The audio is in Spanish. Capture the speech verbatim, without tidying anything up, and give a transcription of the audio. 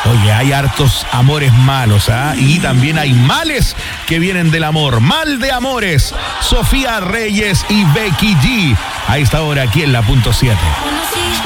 Oye, hay hartos amores malos, ¿ah? Y también hay males que vienen del amor. Mal de amores. Sofía Reyes y Becky G. A esta hora aquí en la punto siete.